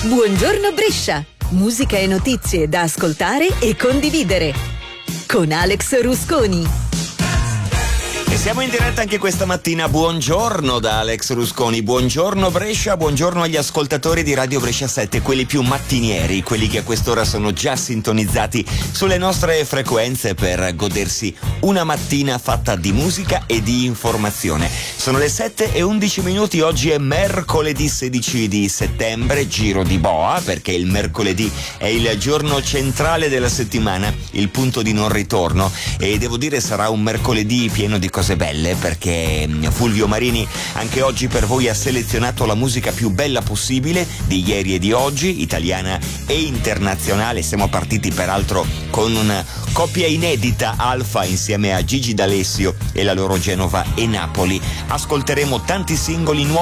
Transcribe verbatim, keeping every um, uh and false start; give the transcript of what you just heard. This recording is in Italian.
Buongiorno Brescia, musica e notizie da ascoltare e condividere con Alex Rusconi. E siamo in diretta anche questa mattina. Buongiorno da Alex Rusconi, buongiorno Brescia, buongiorno agli ascoltatori di Radio Brescia sette, quelli più mattinieri, quelli che a quest'ora sono già sintonizzati sulle nostre frequenze per godersi una mattina fatta di musica e di informazione. Sono le sette e undici minuti, oggi è mercoledì sedici di settembre, giro di boa, perché il mercoledì è il giorno centrale della settimana, il punto di non ritorno, e devo dire sarà un mercoledì pieno di cose belle, perché Fulvio Marini anche oggi per voi ha selezionato la musica più bella possibile di ieri e di oggi, italiana e internazionale. Siamo partiti peraltro con una coppia inedita, Alfa insieme a Gigi D'Alessio e la loro Genova e Napoli. Ascolteremo tanti singoli nuovi